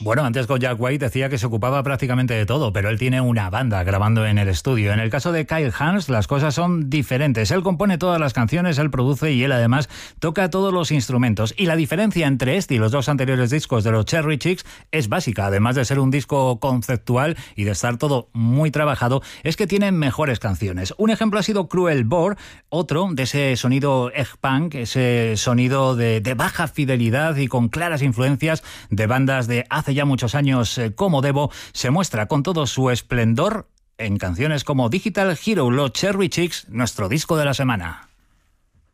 Bueno, antes con Jack White decía que se ocupaba prácticamente de todo, pero él tiene una banda grabando en el estudio. En el caso de Kyle Hans, las cosas son diferentes. Él compone todas las canciones, él produce y él además toca todos los instrumentos. Y la diferencia entre este y los dos anteriores discos de los Cherry Chicks es básica. Además de ser un disco conceptual y de estar todo muy trabajado, es que tienen mejores canciones. Un ejemplo ha sido Cruel Bore, otro de ese sonido egg punk, ese sonido de baja fidelidad y con claras influencias de bandas de hace ya muchos años como Devo, se muestra con todo su esplendor en canciones como Digital Hero, los Cherry Chicks, nuestro disco de la semana.